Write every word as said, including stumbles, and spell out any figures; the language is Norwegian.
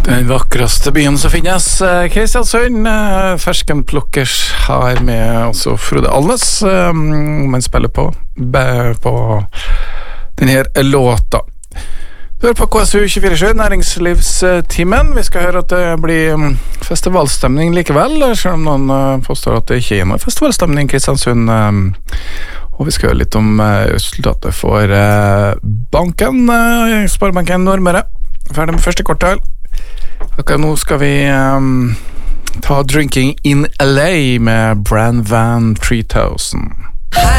Den vakreste byen som finnes, Kristiansund. Ferskenplukkers har med også Frode Alnes. Man spiller på på denne låta. Du hører på K S U tjuefire sju, næringslivstimen. Vi skal høre at det blir festivalstemning likevel, selv om noen påstår at det ikke er noe festivalstemning i Kristiansund. Og vi skal høre litt om resultatet for banken, Sparebanken Nordmøre. Ferdig med første kvartal. Okay, nå skal vi um, ta Drinking in L A med Brand Van tre tusen.